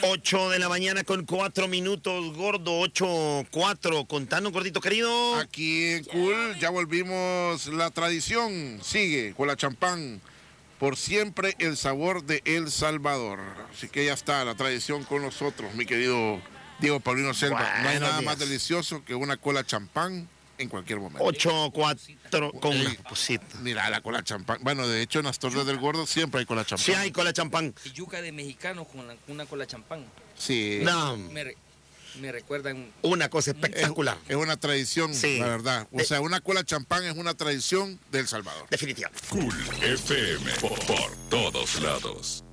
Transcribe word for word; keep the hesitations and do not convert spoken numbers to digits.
ocho de la mañana con cuatro minutos, gordo, ocho, cuatro. Contanos, gordito querido. Aquí en Cool ya volvimos, la tradición sigue con la champán. Por siempre el sabor de El Salvador. Así que ya está la tradición con nosotros, mi querido Diego Paulino Selva. Buenos no hay nada días. más delicioso que una cola champán en cualquier momento. ocho, cuatro con Ey, una cosita. Mira, la cola champán. Bueno, de hecho en las tortas del gordo siempre hay cola champán. Sí hay cola champán. Y yuca de mexicano con la- una cola champán. Sí. No, Me, re- me recuerdan. una cosa Es, espectacular. es una tradición, Sí. la verdad. O De- sea, una cola champán es una tradición de El Salvador. Definitivamente. Cool F M por, por todos lados.